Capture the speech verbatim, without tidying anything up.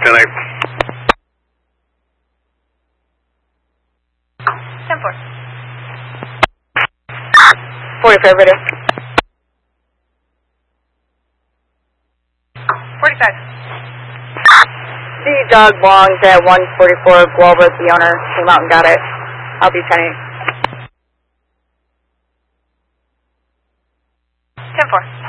ten eight. ten four. forty-five radio. forty-five. The dog belongs at one forty-four Guelva. The owner came out and got it. I'll be ten eight. ten four.